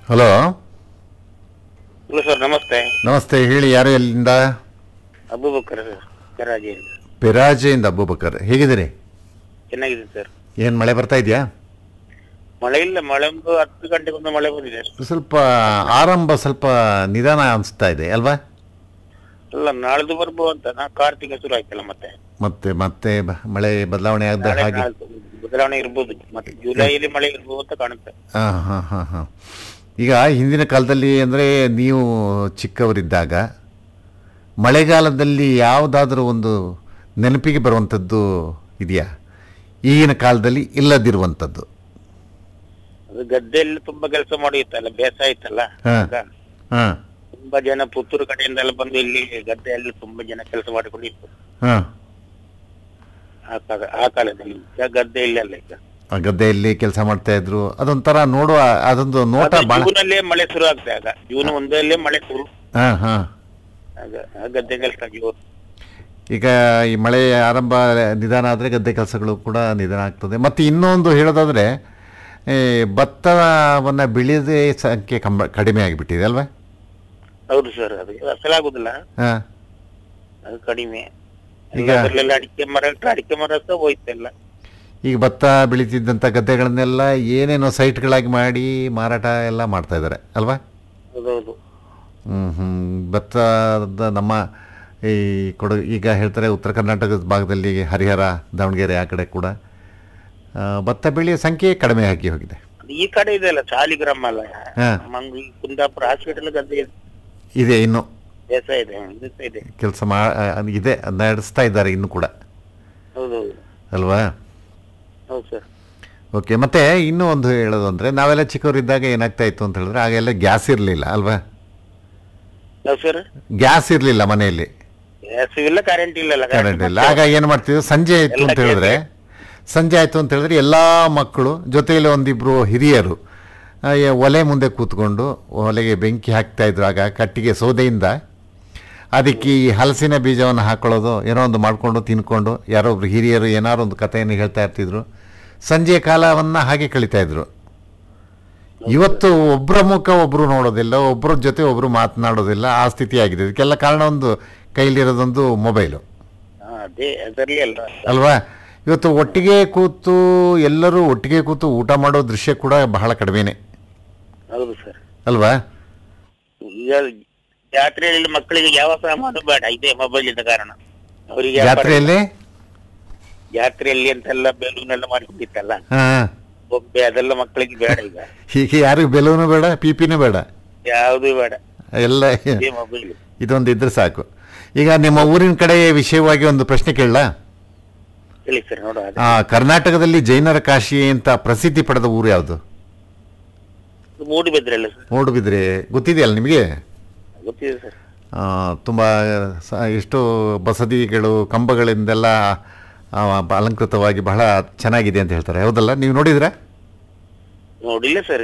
Hello. Hello sir, ನಮಸ್ತೆ. ನಮಸ್ತೆ, ಹೇಳಿ, ಯಾರು, ಎಲ್ಲಿಂದ? ಅಬೂಬಕರ್ ಸರ್, ಕರಾಜಿಯಿಂದ. ಪೆರಾಜೆಯಿಂದ ಅಬೂಬಕರ್, ಹೇಗಿದ್ದೀರಿ? ಚೆನ್ನಾಗಿದೆ ಸರ್. ಏನು ಮಳೆ ಬರ್ತಾ ಇದೆಯಾ? ಮಳೆ ಇಲ್ಲ, ಮಳೆ ಒಂದು 10 ಗಂಟೆಗೊಂದು ಮಳೆ ಬಂದಿದೆ. ಸ್ವಲ್ಪ ಆರಂಭ ಸ್ವಲ್ಪ ನಿಧಾನ ಅನಿಸ್ತಾ ಇದೆ ಅಲ್ವಾ? ಅಲ್ಲ, ನಾಳ್ದು ಬರ್ಬೋದು ಅಂತ. ಕಾರ್ತಿಕ ಶುರು ಆಯ್ತಲ್ಲ ಮತ್ತೆ. ಮತ್ತೆ ಮತ್ತೆ ಮಳೆ ಬದಲಾವಣೆ ಆದ ಹಾಗೆ ಬದಲಾವಣೆ ಇರ್ಬೋದು, ಮತ್ತೆ ಜುಲೈಯಲ್ಲಿ ಮಳೆ ಇರ್ಬೋದು ಅಂತ ಕಾಣುತ್ತೆ. ಹಾಂ ಹಾಂ ಹಾಂ ಹಾಂ. ಈಗ ಹಿಂದಿನ ಕಾಲದಲ್ಲಿ ಅಂದರೆ ನೀವು ಚಿಕ್ಕವರಿದ್ದಾಗ ಮಳೆಗಾಲದಲ್ಲಿ ಯಾವುದಾದ್ರೂ ಒಂದು ನೆನಪಿಗೆ ಬರುವಂಥದ್ದು ಇದೆಯಾ? ಈಗಿನ ಕಾಲದಲ್ಲಿ ಇಲ್ಲದಿರುವಂಥದ್ದು. ಅದು ಗದ್ದೆಯಲ್ಲಿ ತುಂಬಾ ಕೆಲಸ ಮಾಡಿತ್ತಲ್ಲ, ಬೇಸಾಯ ಇತ್ತಲ್ಲ. ಹಾಂ ಹಾಂ. ತುಂಬಾ ಜನ ಪುತ್ತೂರು ಕಡೆಯಿಂದೆಲ್ಲ ಬಂದು ಇಲ್ಲಿ ಗದ್ದೆಯಲ್ಲಿ ತುಂಬಾ ಜನ ಕೆಲಸ ಮಾಡಿಕೊಂಡಿತ್ತು ಹಾಂ. ಆ ಕಾಲದಲ್ಲಿ. ಈಗ ಗದ್ದೆ ಇಲ್ಲ ಅಲ್ಲ ಈಗ. ಆ ಗದ್ದೆಯಲ್ಲಿ ಕೆಲಸ ಮಾಡ್ತಾ ಇದ್ರು, ಅದೊಂಥರ ನೋಡುವ ಅದೊಂದು ನೋಟ ಭಾಳ. ಜೂನಲ್ಲೇ ಮಳೆ ಶುರು ಆಗ್ತದೆ, ಆಗ ಜೂನ್ 1 ಮಳೆ ಶುರು. ಹಾಂ ಹಾಂ. ಆಗ ಗದ್ದೆ ಕೆಲಸ ಜೋರು. ಈಗ ಈ ಮಳೆ ಆರಂಭ ನಿಧಾನ ಆದರೆ ಗದ್ದೆ ಕೆಲಸಗಳು ಕೂಡ ನಿಧಾನ ಆಗ್ತದೆ. ಮತ್ತು ಇನ್ನೊಂದು ಹೇಳೋದಾದರೆ ಭತ್ತವನ್ನು ಬೆಳೆಯೋದೇ ಸಂಖ್ಯೆ ಕಡಿಮೆ ಆಗಿಬಿಟ್ಟಿದೆ ಅಲ್ವಾ? ಹೌದು ಸರ್, ಅದು ಅಸಲಾಗುದಿಲ್ಲ. ಹಾಂ. ಅದು ಕಡಿಮೆ. ಈಗ ಅದರಲ್ಲೆಲ್ಲ ಅಡಿಕೆ ಮರ ಸಹ ಹೋಯ್ತೆಲ್ಲ. ಈಗ ಭತ್ತ ಬೆಳೀತಿದ್ದಂಥ ಗದ್ದೆಗಳನ್ನೆಲ್ಲ ಏನೇನೋ ಸೈಟ್ಗಳಾಗಿ ಮಾಡಿ ಮಾರಾಟ ಎಲ್ಲ ಮಾಡ್ತಾ ಇದ್ದಾರೆ ಅಲ್ವಾ? ಹೌದೌದು. ಭತ್ತದ ನಮ್ಮ ಈ ಈಗ ಹೇಳ್ತಾರೆ ಉತ್ತರ ಕರ್ನಾಟಕದ ಭಾಗದಲ್ಲಿ ಹರಿಹರ, ದಾವಣಗೆರೆ ಆ ಕಡೆ ಕೂಡ ಭತ್ತ ಬೆಳೆಯೋ ಸಂಖ್ಯೆ ಕಡಿಮೆ ಆಗಿ ಹೋಗಿದೆ. ಈ ಕಡೆ ಇದೆ ಅಲ್ಲ, ಸಾಲಿಗ್ರಾಮ ಅಲ್ಲ, ಹಾಂ, ಕುಂದಾಪುರ ಹಾಸ್ಪಿಟಲ್ ಗದ್ದೆ ಇದೆ, ಇನ್ನು ಬೇಸಾಯ ಇದೆ, ಕೆಲಸ ಇದೆ, ನಡೆಸ್ತಾ ಇದ್ದಾರೆ ಇನ್ನು ಕೂಡ. ಹೌದೌದು ಅಲ್ವಾ? ಹೌದು ಸರ್. ಓಕೆ. ಮತ್ತೆ ಇನ್ನೂ ಒಂದು ಹೇಳೋದು ಅಂದರೆ ನಾವೆಲ್ಲ ಚಿಕ್ಕವರಿದ್ದಾಗ ಏನಾಗ್ತಾ ಇತ್ತು ಅಂತ ಹೇಳಿದ್ರೆ ಆಗೆಲ್ಲ ಗ್ಯಾಸ್ ಇರಲಿಲ್ಲ ಅಲ್ವಾ? ಸರ್, ಗ್ಯಾಸ್ ಇರಲಿಲ್ಲ ಮನೆಯಲ್ಲಿ, ಇಲ್ಲ, ಕರೆಂಟ್ ಇಲ್ಲ. ಕರೆಂಟ್ ಇಲ್ಲ. ಆಗ ಏನು ಮಾಡ್ತಿದ್ವಿ, ಸಂಜೆ ಆಯಿತು ಅಂತ ಹೇಳಿದ್ರೆ ಎಲ್ಲ ಮಕ್ಕಳು ಜೊತೆಯಲ್ಲಿ ಒಂದಿಬ್ಬರು ಹಿರಿಯರು ಒಲೆ ಮುಂದೆ ಕೂತ್ಕೊಂಡು ಒಲೆಗೆ ಬೆಂಕಿ ಹಾಕ್ತಾಯಿದ್ರು. ಆಗ ಕಟ್ಟಿಗೆ ಸೌದೆಯಿಂದ ಅದಕ್ಕೆ ಈ ಹಲಸಿನ ಬೀಜವನ್ನು ಹಾಕೊಳ್ಳೋದು, ಏನೋ ಒಂದು ಮಾಡಿಕೊಂಡು ತಿನ್ಕೊಂಡು ಯಾರೊಬ್ರು ಹಿರಿಯರು ಏನಾರು ಒಂದು ಕಥೆಯನ್ನು ಹೇಳ್ತಾ ಇರ್ತಿದ್ರು. ಸಂಜೆಯ ಕಾಲವನ್ನು ಹಾಗೆ ಕಳೀತಾಯಿದ್ರು. ಇವತ್ತು ಒಬ್ಬರ ಮುಖ ಒಬ್ಬರು ನೋಡೋದಿಲ್ಲ, ಒಬ್ಬರ ಜೊತೆ ಒಬ್ಬರು ಮಾತನಾಡೋದಿಲ್ಲ, ಆ ಸ್ಥಿತಿ ಆಗಿದೆ. ಇದಕ್ಕೆಲ್ಲ ಕಾರಣ ಒಂದು ಕೈಲಿರೋದೊಂದು ಮೊಬೈಲು ಅಲ್ವಾ? ಇವತ್ತು ಒಟ್ಟಿಗೆ ಕೂತು ಎಲ್ಲರೂ ಒಟ್ಟಿಗೆ ಕೂತು ಊಟ ಮಾಡೋ ದೃಶ್ಯ ಕೂಡ ಬಹಳ ಕಡಿಮೆನೆ. ಹೌದು ಸರ್. ಅಲ್ವಾ? ಈಗ ಜಾತ್ರೆಯಲ್ಲಿ ಮಕ್ಕಳಿಗೆ ಯಾವ ಸಾಮಾನು ಬೇಡ, ಇದೇ ಮೊಬೈಲ್ ಇದ್ದ ಕಾರಣ ಅವರಿಗೆ. ಜಾತ್ರೆಯಲ್ಲಿ ಅಂತೆಲ್ಲ ಬೆಲೂನ್ ಎಲ್ಲ ಮಾಡಿಕೊಂಡಿತ್ತಲ್ಲ, ಬೊಬ್ಬೆ, ಅದೆಲ್ಲ ಮಕ್ಕಳಿಗೆ ಬೇಡ ಈಗ. ಹೀಗೆ ಯಾರಿಗೂ ಬೆಲೂನು ಬೇಡ, ಪಿಪಿನೂ ಬೇಡ, ಯಾವುದು ಬೇಡ, ಎಲ್ಲ ಮೊಬೈಲ್. ಇದೊಂದು ಇದ್ರೆ ಸಾಕು. ಈಗ ನಿಮ್ಮ ಊರಿನ ಕಡೆ ವಿಷಯವಾಗಿ ಒಂದು ಪ್ರಶ್ನೆ ಕೇಳಲಾ? ಹೇಳಿ ಸರ್, ನೋಡುವ. ಕರ್ನಾಟಕದಲ್ಲಿ ಜೈನರ ಕಾಶಿ ಅಂತ ಪ್ರಸಿದ್ಧಿ ಪಡೆದ ಊರು ಯಾವುದು? ಮೂಡುಬಿದ್ರೆ ಅಲ್ಲ ಸರ್? ಮೂಡುಬಿದ್ರೆ ಗೊತ್ತಿದೆಯಲ್ಲ ನಿಮಗೆ? ಗೊತ್ತಿದೆ ಸರ್. ತುಂಬ ಎಷ್ಟು ಬಸದಿಗಳು, ಕಂಬಗಳಿಂದೆಲ್ಲ ಅಲಂಕೃತವಾಗಿ ಬಹಳ ಚೆನ್ನಾಗಿದೆ ಅಂತ ಹೇಳ್ತಾರೆ. ಹೌದಲ್ಲ? ನೀವು ನೋಡಿದ್ರಾ? ನೋಡಿಲ್ಲ ಸರ್.